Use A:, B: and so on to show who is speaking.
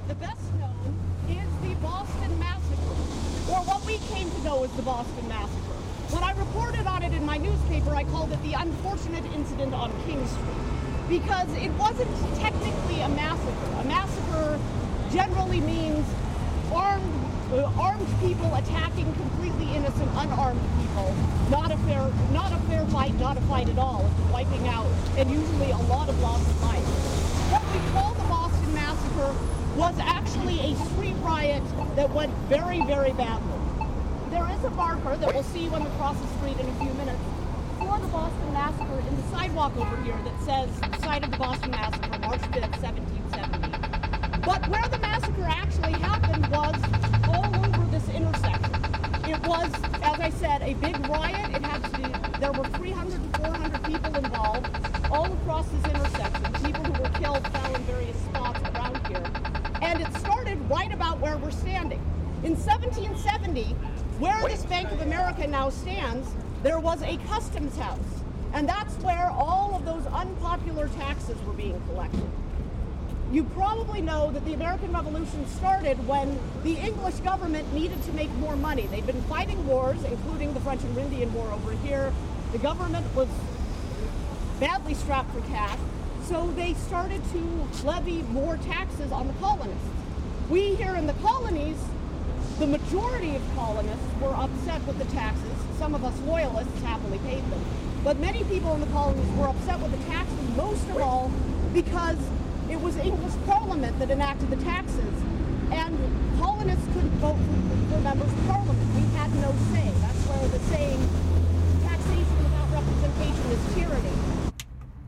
A: The best known is the Boston Massacre, or what we came to know as the Boston Massacre. When I reported on it in my newspaper, I called it the unfortunate incident on King Street, because it wasn't technically a massacre. A massacre generally means armed people attacking completely innocent, unarmed people. Not a fair fight, not a fight at all. It's wiping out, and usually a lot of loss of life. What we call the Boston Massacre was actually a street riot that went very, very badly. There is a marker that we'll see when we cross the street in a few minutes for the Boston Massacre in the sidewalk over here that says site of the Boston Massacre, March 5th, 1770. But where the massacre actually happened was all over this intersection. It was, as I said, a big riot. There were 300 to 400 people involved all across this intersection. People who were killed fell in various spots around here. And it started right about where we're standing. In 1770, where this Bank of America now stands, there was a customs house. And that's where all of those unpopular taxes were being collected. You probably know that the American Revolution started when the English government needed to make more money. They'd been fighting wars, including the French and Indian War over here. The government was badly strapped for cash, so they started to levy more taxes on the colonists. We here in the colonies, the majority of colonists were upset with the taxes. Some of us loyalists happily paid them. But many people in the colonies were upset with the taxes, most of all because it was English Parliament that enacted the taxes, and colonists couldn't vote for members of Parliament. We had no say. That's where the saying, taxation without representation is tyranny.